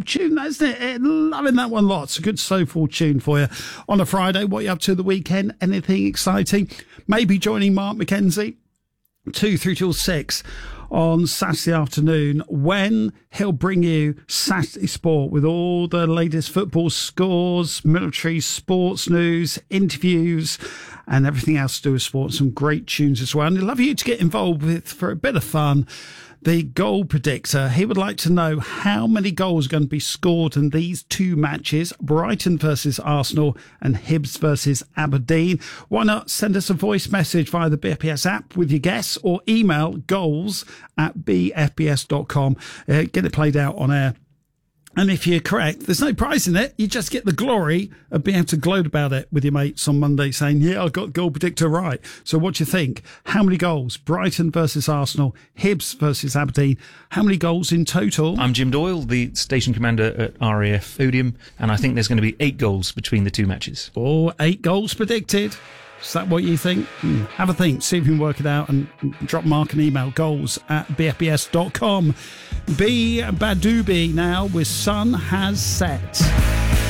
tune, isn't it? Loving that one lots. A good soulful tune for you on a Friday. What are you up to the weekend? Anything exciting? Maybe joining Mark McKenzie 2 through till 6 on Saturday afternoon, when he'll bring you Saturday Sport with all the latest football scores, military sports news, interviews, and everything else to do with sports. Some great tunes as well. And I'd love you to get involved with, for a bit of fun, the goal predictor. He would like to know how many goals are going to be scored in these two matches, Brighton versus Arsenal and Hibs versus Aberdeen. Why not send us a voice message via the BFBS app with your guess, or email goals@bfbs.com. Get it played out on air. And if you're correct, there's no prize in it. You just get the glory of being able to gloat about it with your mates on Monday saying, yeah, I got goal predictor right. So what do you think? How many goals? Brighton versus Arsenal, Hibs versus Aberdeen. How many goals in total? I'm Jim Doyle, the station commander at RAF Odium, and I think there's going to be 8 goals between the two matches. 8 goals predicted. Is that what you think? Have a think, see if you can work it out, and drop Mark an email, goals@bfbs.com. B Badubi now with Sun Has Set.